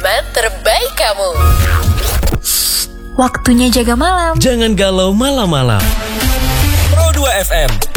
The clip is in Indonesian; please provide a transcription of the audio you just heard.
terbaik kamu. Waktunya jaga malam. Jangan galau malam-malam. Pro 2 FM.